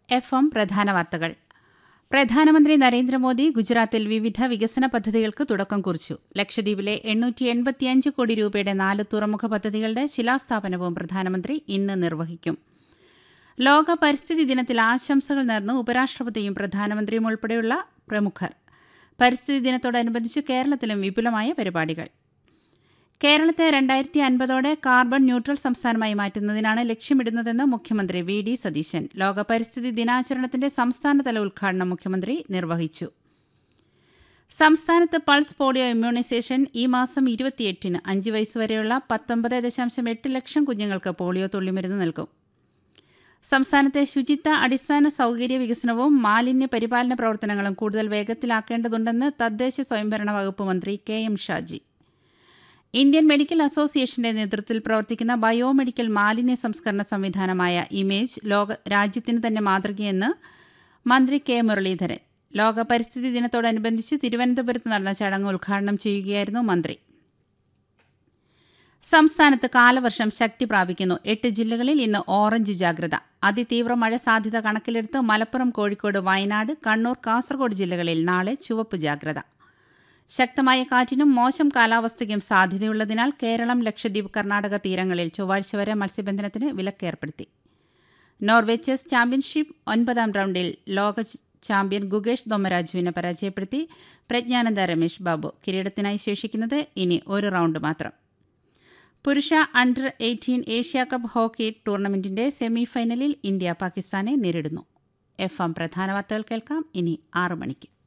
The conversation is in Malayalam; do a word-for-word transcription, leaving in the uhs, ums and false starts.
എഫ് എം പ്രധാന വാർത്തകൾ. പ്രധാനമന്ത്രി നരേന്ദ്രമോദി ഗുജറാത്തിൽ വിവിധ വികസന പദ്ധതികൾക്ക് തുടക്കം കുറിച്ചു. ലക്ഷദ്വീപിലെ എണ്ണൂറ്റി എൺപത്തിയഞ്ച് കോടി രൂപയുടെ നാല് തുറമുഖ പദ്ധതികളുടെ ശിലാസ്ഥാപനവും പ്രധാനമന്ത്രി ഇന്ന് നിർവഹിക്കും. ലോക പരിസ്ഥിതി ദിനത്തിൽ ആശംസകൾ നേർന്ന് ഉപരാഷ്ട്രപതിയും പ്രധാനമന്ത്രിയും ഉൾപ്പെടെയുള്ള പ്രമുഖർ. പരിസ്ഥിതി ദിനത്തോടനുബന്ധിച്ച് കേരളത്തിലും വിപുലമായ പരിപാടികൾ. കേരളത്തെ രണ്ടായിരത്തി അൻപതോടെ കാർബൺ ന്യൂട്രൽ സംസ്ഥാനമായി മാറ്റുന്നതിനാണ് ലക്ഷ്യമിടുന്നതെന്ന് മുഖ്യമന്ത്രി വി ഡി സതീശൻ. ലോക പരിസ്ഥിതി ദിനാചരണത്തിന്റെ സംസ്ഥാനതല ഉദ്ഘാടനം മുഖ്യമന്ത്രി നിർവഹിച്ചു. സംസ്ഥാനത്ത് പൾസ് പോളിയോ ഇമ്മ്യൂണൈസേഷൻ ഈ മാസം ഇരുപത്തിയെട്ടിന് അഞ്ച് വയസ്സുവരെയുള്ള പത്തൊമ്പത് ദശാംശം എട്ട് ലക്ഷം കുഞ്ഞുങ്ങൾക്ക് പോളിയോ തുള്ളിമരുന്ന് നൽകും. സംസ്ഥാനത്തെ ശുചിത്വ അടിസ്ഥാന സൌകര്യ വികസനവും മാലിന്യ പരിപാലന പ്രവർത്തനങ്ങളും കൂടുതൽ വേഗത്തിലാക്കേണ്ടതുണ്ടെന്ന് തദ്ദേശ സ്വയംഭരണ വകുപ്പ് മന്ത്രി K M Shaji. Indian medical അസോസിയേഷന്റെ നേതൃത്വത്തിൽ പ്രവർത്തിക്കുന്ന ബയോമെഡിക്കൽ മാലിന്യ സംസ്കരണ സംവിധാനമായ ഇമേജ് ലോക രാജ്യത്തിന് തന്നെ മാതൃകയെന്ന് മന്ത്രി കെ മുരളീധരൻ. ലോക പരിസ്ഥിതി ദിനത്തോടനുബന്ധിച്ച് തിരുവനന്തപുരത്ത് നടന്ന ചടങ്ങ് ഉദ്ഘാടനം ചെയ്യുകയായിരുന്നു മന്ത്രി. സംസ്ഥാനത്ത് കാലവർഷം ശക്തി പ്രാപിക്കുന്നു. എട്ട് ജില്ലകളിൽ ഇന്ന് ഓറഞ്ച് ജാഗ്രത. അതിതീവ്ര മഴ സാധ്യത കണക്കിലെടുത്ത് മലപ്പുറം, കോഴിക്കോട്, വയനാട്, കണ്ണൂർ, കാസർഗോഡ് ജില്ലകളിൽ നാളെ ചുവപ്പ് ജാഗ്രത. ശക്തമായ കാറ്റിനും മോശം കാലാവസ്ഥയ്ക്കും സാധ്യതയുള്ളതിനാൽ കേരളം, ലക്ഷദ്വീപ്, കർണാടക തീരങ്ങളിൽ ചൊവ്വാഴ്ച വരെ മത്സ്യബന്ധനത്തിന് വിലക്കേർപ്പെടുത്തി. നോർവേ ചെസ് ചാമ്പ്യൻഷിപ്പ് ഒൻപതാം റൗണ്ടിൽ ലോക ചാമ്പ്യൻ ഗുകേഷ് ദൊമ്മരാജുവിനെ പരാജയപ്പെടുത്തി പ്രജ്ഞാനന്ദ രമേശ് ബാബു. കിരീടത്തിനായി ശേഷിക്കുന്നത് ഇനി ഒരു റൗണ്ട് മാത്രം. പുരുഷ under eighteen Asia cup hockey ടൂർണമെന്റിന്റെ semi ഫൈനലിൽ ഇന്ത്യ പാകിസ്ഥാനെ നേരിടുന്നു. എഫ് എം പ്രധാന വാർത്തകൾ കേൾക്കാം ഇനി ആറു മണിക്ക്.